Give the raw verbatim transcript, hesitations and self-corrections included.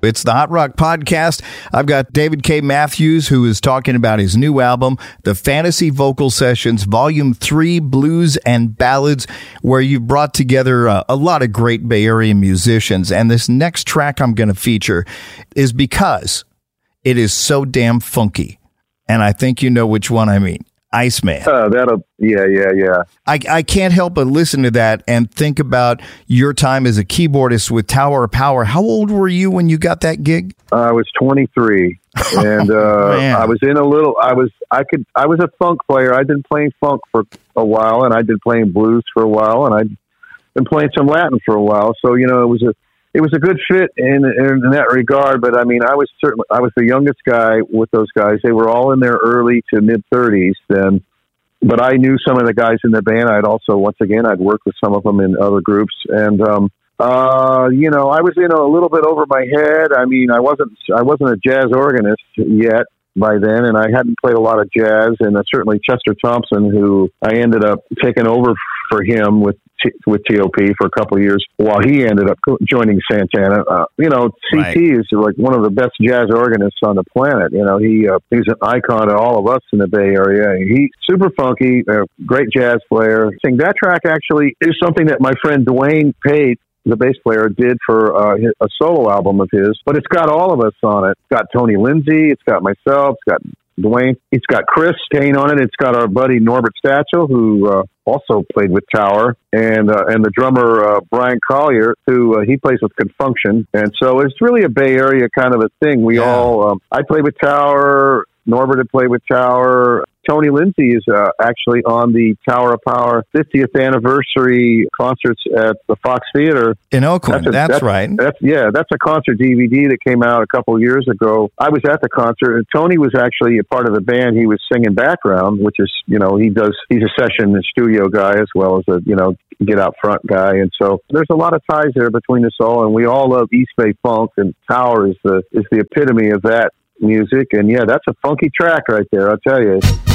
It's the Hot Rock Podcast. I've got David K. Matthews, who is talking about his new album, The Fantasy Vocal Sessions, Volume three, Blues and Ballads, where you've brought together uh, a lot of great Bay Area musicians. And this next track I'm going to feature is because it is so damn funky. And I think you know which one I mean. Iceman. Oh, that'll, yeah, yeah, yeah. I, I can't help but listen to that and think about your time as a keyboardist with Tower of Power. How old were you when you got that gig? I was twenty-three, and uh, oh, I was in a little. I was, I could, I was a funk player. I'd been playing funk for a while, and I'd been playing blues for a while, and I'd been playing some Latin for a while. So you know, it was a, it was a good fit in, in that regard. But I mean, I was certainly, I was the youngest guy with those guys. They were all in their early to mid thirties then. But I knew some of the guys in the band. I'd also, once again, I'd worked with some of them in other groups. And, um, uh, you know, I was in a little bit over my head. I mean, I wasn't, I wasn't a jazz organist yet by then, and I hadn't played a lot of jazz. And uh, certainly Chester Thompson, who I ended up taking over for him with T- with T O P for a couple of years while he ended up joining Santana. Uh, you know, C T right. is like one of the best jazz organists on the planet. You know, he uh, he's an icon to all of us in the Bay Area. He's super funky, uh, great jazz player. I think that track actually is something that my friend Dwayne Pate, the bass player, did for uh, his, a solo album of his, but it's got all of us on it. It's got Tony Lindsay, it's got myself, it's got Dwayne, it's got Chris Kane on it, it's got our buddy Norbert Stachel, who uh, also played with Tower, and uh, and the drummer uh, Brian Collier, who uh, he plays with Confunction. And so it's really a Bay Area kind of a thing. We yeah. all, um, I played with Tower, Norbert had played with Tower. Tony Lindsay is uh, actually on the Tower of Power fiftieth anniversary concerts at the Fox Theater in Oakland. That's, a, that's, that's right. That's yeah, that's a concert D V D that came out a couple of years ago. I was at the concert, and Tony was actually a part of the band. He was singing background, which is, you know, he does. He's a session and studio guy as well as a, you know, get out front guy. And so there's a lot of ties there between us all, and we all love East Bay funk, and Tower is the is the epitome of that music. And yeah, that's a funky track right there, I'll tell you.